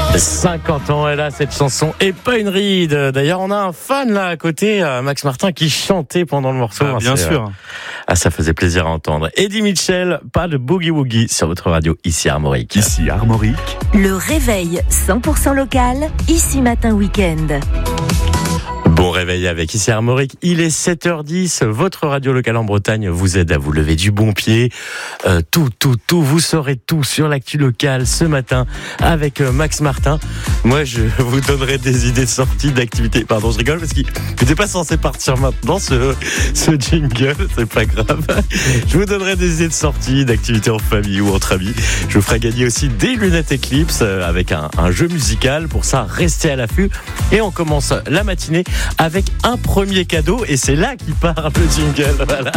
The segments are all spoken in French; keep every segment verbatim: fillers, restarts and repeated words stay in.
cinquante ans, elle a cette chanson et pas une ride. D'ailleurs, on a un fan là à côté, Max Martin, qui chantait pendant le morceau. Ah, bien sûr. Euh... Ah, ça faisait plaisir à entendre. Eddie Mitchell, pas de boogie woogie sur votre radio, ici Armorique. Ici Armorique. Le réveil cent pour cent local, ici matin week-end. Bon réveil avec ici Armorique, il est sept heures dix, votre radio locale en Bretagne vous aide à vous lever du bon pied. Euh, tout, tout, tout, vous saurez tout sur l'actu locale ce matin avec euh, Max Martin. Moi, je vous donnerai des idées de sortie, d'activités. Pardon, je rigole parce qu'il n'était pas censé partir maintenant, ce, ce jingle, c'est pas grave. Je vous donnerai des idées de sortie, d'activités en famille ou entre amis. Je vous ferai gagner aussi des lunettes Eclipse avec un, un jeu musical. Pour ça, restez à l'affût. Et on commence la matinée avec un premier cadeau, et c'est là qu'il part le jingle. Voilà.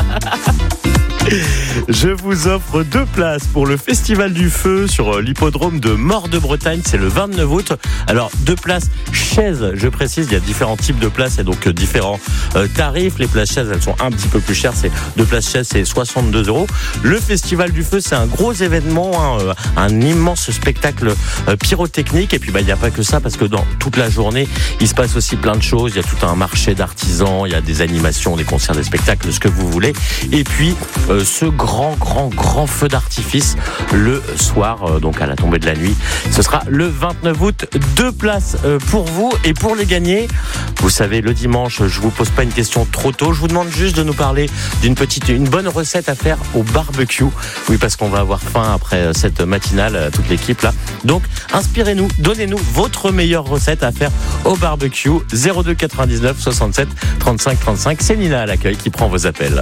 Je vous offre deux places pour le Festival du Feu sur l'hippodrome de Mort-de-Bretagne. C'est le vingt-neuf août. Alors, deux places chaises, je précise, il y a différents types de places et donc différents euh, tarifs. Les places chaises, elles sont un petit peu plus chères. C'est deux places chaises, c'est soixante-deux euros. Le Festival du Feu, c'est un gros événement, hein, un immense spectacle euh, pyrotechnique. Et puis, bah, il n'y a pas que ça, parce que dans toute la journée, il se passe aussi plein de choses. Il y a tout un marché d'artisans, il y a des animations, des concerts, des spectacles, ce que vous voulez. Et puis, euh, ce grand, grand, grand feu d'artifice le soir, euh, donc à la tombée de la nuit. Ce sera le vingt-neuf août. Deux places euh, pour vous et pour les gagner. Vous savez, le dimanche, je vous pose pas une question trop tôt. Je vous demande juste de nous parler d'une petite, une bonne recette à faire au barbecue. Oui, parce qu'on va avoir faim après cette matinale, toute l'équipe là. Donc, inspirez-nous, donnez-nous votre meilleure recette à faire au barbecue. zéro deux quatre-vingt-dix-neuf soixante-sept trente-cinq trente-cinq. C'est Nina à l'accueil qui prend vos appels.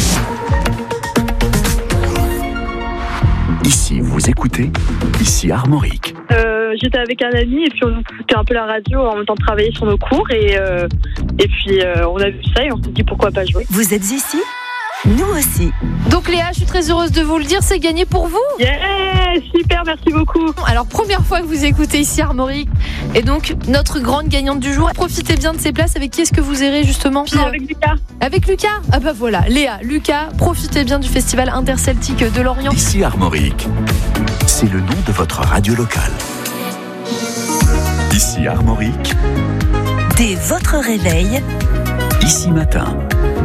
Ici, vous écoutez, ici Armorique. Euh, j'étais avec un ami et puis on écoutait un peu la radio en même temps de travailler sur nos cours et, euh, et puis euh, on a vu ça et on s'est dit pourquoi pas jouer. Vous êtes ici ? Nous aussi. Donc Léa, je suis très heureuse de vous le dire, c'est gagné pour vous. Yeah, super, merci beaucoup. Alors première fois que vous écoutez ici Armorique et donc notre grande gagnante du jour. Profitez bien de ces places. Avec qui est-ce que vous irez justement? Puis, euh, avec Lucas. Avec Lucas. Ah bah voilà, Léa, Lucas, profitez bien du festival interceltique de Lorient. Ici Armorique, c'est le nom de votre radio locale. Ici Armorique. Dès votre réveil. Ici matin.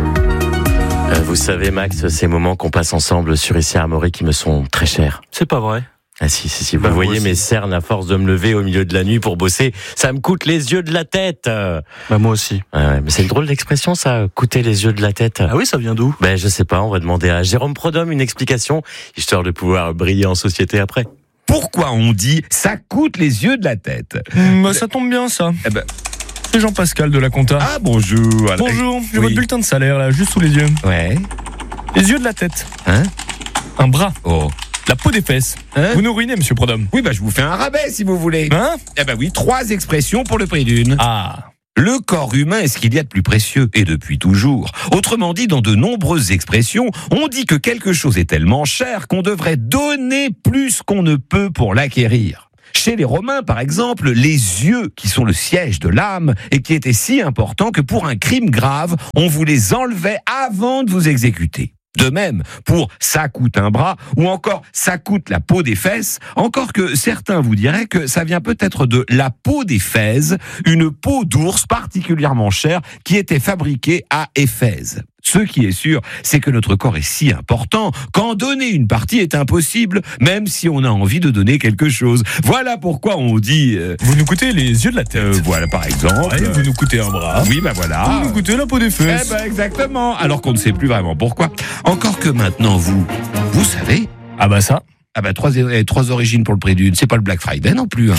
Vous savez, Max, ces moments qu'on passe ensemble sur ici Armorique qui me sont très chers. C'est pas vrai. Ah si, si, si. Vous bah, voyez mes cernes à force de me lever au milieu de la nuit pour bosser, ça me coûte les yeux de la tête. Bah moi aussi. Ouais, mais c'est une drôle d'expression, ça, coûter les yeux de la tête. Ah oui, ça vient d'où? Ben je sais pas, on va demander à Jérôme Prodhomme une explication, histoire de pouvoir briller en société après. Pourquoi on dit ça coûte les yeux de la tête? Bah ça tombe bien ça. Eh ben... C'est Jean-Pascal de la Compta. Ah bonjour. Bonjour, j'ai oui. votre bulletin de salaire là, juste sous les yeux. Ouais. Les yeux de la tête. Hein? Un bras. Oh. La peau des fesses. Hein? Vous nous ruinez, monsieur Prodhomme. Oui, bah je vous fais un rabais si vous voulez. Hein? Eh ben oui, trois expressions pour le prix d'une. Ah. Le corps humain est ce qu'il y a de plus précieux, et depuis toujours. Autrement dit, dans de nombreuses expressions, on dit que quelque chose est tellement cher qu'on devrait donner plus qu'on ne peut pour l'acquérir. Chez les Romains, par exemple, les yeux, qui sont le siège de l'âme, et qui étaient si importants que pour un crime grave, on vous les enlevait avant de vous exécuter. De même, pour « ça coûte un bras » ou encore « ça coûte la peau des fesses », encore que certains vous diraient que ça vient peut-être de la peau des Fèses, une peau d'ours particulièrement chère qui était fabriquée à Éphèse. Ce qui est sûr, c'est que notre corps est si important qu'en donner une partie est impossible, même si on a envie de donner quelque chose. Voilà pourquoi on dit... Euh, vous nous coûtez les yeux de la tête. Euh, voilà, par exemple. Ouais, vous nous coûtez un bras. Oui, bah voilà. Vous nous coûtez la peau des fesses. Eh ben exactement. Alors qu'on ne sait plus vraiment pourquoi. Encore que maintenant, vous, vous savez... Ah bah ça. Ah bah trois, trois origines pour le prix d'une. C'est pas le Black Friday non plus, hein.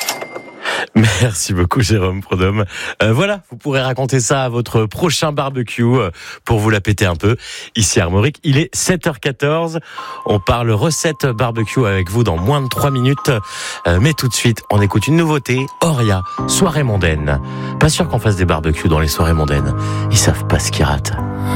Merci beaucoup Jérôme Prodhomme. Euh, voilà, vous pourrez raconter ça à votre prochain barbecue euh, pour vous la péter un peu. Ici Armorique, il est sept heures quatorze. On parle recette barbecue avec vous dans moins de trois minutes. Euh, mais tout de suite, on écoute une nouveauté. Auria, soirée mondaine. Pas sûr qu'on fasse des barbecues dans les soirées mondaines. Ils savent pas ce qu'ils ratent.